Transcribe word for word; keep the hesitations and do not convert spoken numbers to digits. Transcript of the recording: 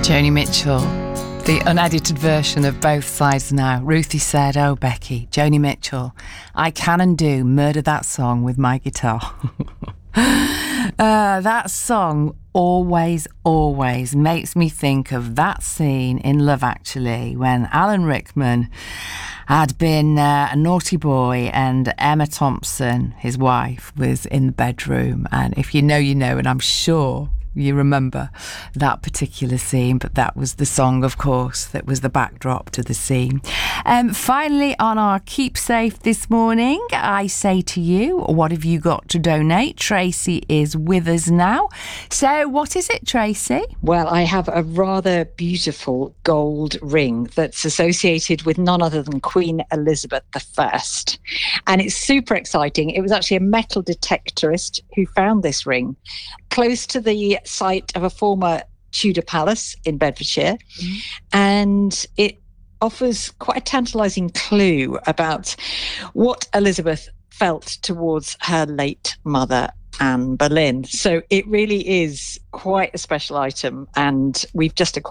Joni Mitchell, the unedited version of Both Sides Now. Ruthie said, oh, Becky, Joni Mitchell, I can and do murder that song with my guitar. uh, that song always, always makes me think of that scene in Love Actually when Alan Rickman had been uh, a naughty boy and Emma Thompson, his wife, was in the bedroom. And if you know, you know, and I'm sure you remember that particular scene, but that was the song, of course, that was the backdrop to the scene. Um, finally, on our Keep Safe this morning, I say to you, what have you got to donate? Tracy is with us now. So what is it, Tracy? Well, I have a rather beautiful gold ring that's associated with none other than Queen Elizabeth the First. And it's super exciting. It was actually a metal detectorist who found this ring close to the site of a former Tudor palace in Bedfordshire. Mm. And it offers quite a tantalising clue about what Elizabeth felt towards her late mother, Anne Boleyn. So it really is quite a special item, and we've just acquired